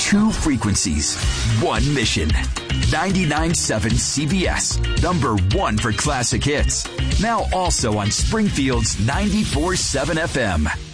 Two frequencies, one mission. 99.7 CBS, #1 for classic hits. Now also on Springfield's 94.7 FM.